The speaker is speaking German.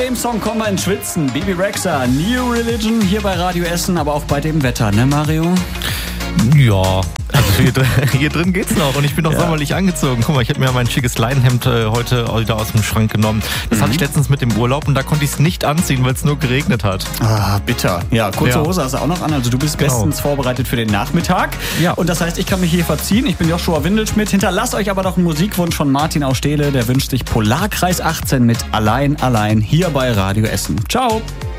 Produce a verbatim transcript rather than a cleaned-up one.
dem Song kommen wir ins Schwitzen. Bebe Rexha, New Religion hier bei Radio Essen, aber auch bei dem Wetter, ne Mario? Ja, also hier, drin, hier drin geht's noch und ich bin noch Ja. sommerlich angezogen. Guck mal, ich habe mir mein schickes Leinenhemd äh, heute wieder aus dem Schrank genommen. Das Mhm. hatte ich letztens mit dem Urlaub und da konnte ich es nicht anziehen, weil es nur geregnet hat. Ah, bitter. Ja, kurze Ja. Hose hast du auch noch an, also du bist Genau. bestens vorbereitet für den Nachmittag. Ja. Und das heißt, ich kann mich hier verziehen. Ich bin Joshua Windelschmidt. Hinterlasst euch aber doch einen Musikwunsch von Martin aus Steele. Der wünscht sich Polarkreis achtzehn mit Allein, Allein hier bei Radio Essen. Ciao.